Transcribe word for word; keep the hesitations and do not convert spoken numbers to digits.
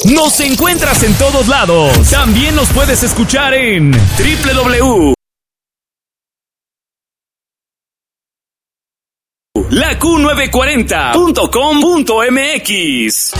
Nos encuentras en todos lados. También nos puedes escuchar en doble u doble u doble u punto la Q novecientos cuarenta punto com punto m x.